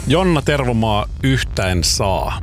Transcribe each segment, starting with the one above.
Jonna Tervomaa yhtä en saa.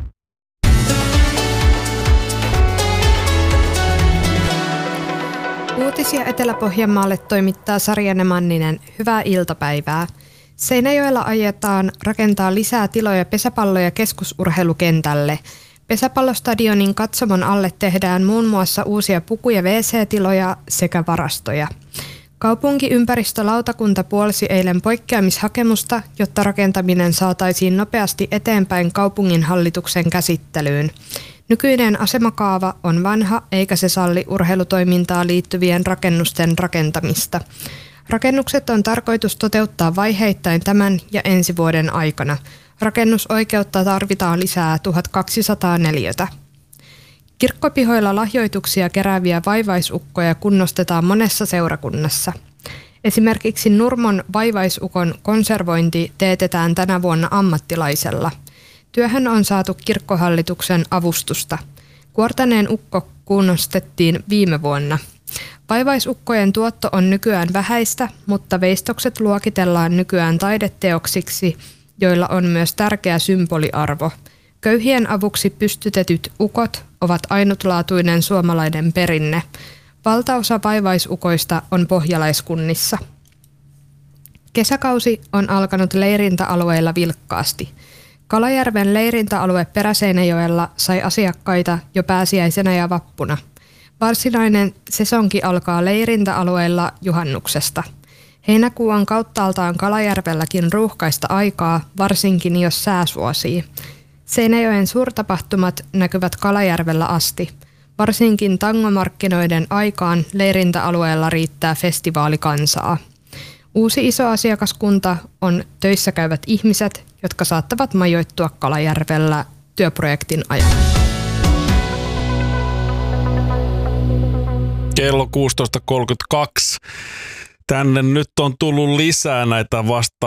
Uutisia Etelä-Pohjanmaalle toimittaa Sarjanne Manninen. Hyvää iltapäivää. Seinäjoella ajetaan rakentaa lisää tiloja pesäpallo- ja keskusurheilukentälle. Pesäpallostadionin katsomon alle tehdään muun muassa uusia puku- ja WC-tiloja sekä varastoja. Kaupunkiympäristölautakunta puolsi eilen poikkeamishakemusta, jotta rakentaminen saataisiin nopeasti eteenpäin kaupunginhallituksen käsittelyyn. Nykyinen asemakaava on vanha eikä se salli urheilutoimintaan liittyvien rakennusten rakentamista. Rakennukset on tarkoitus toteuttaa vaiheittain tämän ja ensi vuoden aikana. Rakennusoikeutta tarvitaan lisää 1200 neliötä. Kirkkopihoilla lahjoituksia kerääviä vaivaisukkoja kunnostetaan monessa seurakunnassa. Esimerkiksi Nurmon vaivaisukon konservointi teetetään tänä vuonna ammattilaisella. Työhön on saatu kirkkohallituksen avustusta. Kuortaneen ukko kunnostettiin viime vuonna. Vaivaisukkojen tuotto on nykyään vähäistä, mutta veistokset luokitellaan nykyään taideteoksiksi, joilla on myös tärkeä symboliarvo. Köyhien avuksi pystytetyt ukot ovat ainutlaatuinen suomalainen perinne. Valtaosa vaivaisukoista on pohjalaiskunnissa. Kesäkausi on alkanut leirintäalueilla vilkkaasti. Kalajärven leirintäalue Peräseinäjoella sai asiakkaita jo pääsiäisenä ja vappuna. Varsinainen sesonki alkaa leirintäalueella juhannuksesta. Heinäkuu on kauttaaltaan Kalajärvelläkin ruuhkaista aikaa, varsinkin jos sää suosii. Seinäjoen suurtapahtumat näkyvät Kalajärvellä asti. Varsinkin tangomarkkinoiden aikaan leirintäalueella riittää festivaalikansaa. Uusi iso asiakaskunta on töissä käyvät ihmiset, jotka saattavat majoittua Kalajärvellä työprojektin ajan. Kello 16.32. Tänne nyt on tullut lisää näitä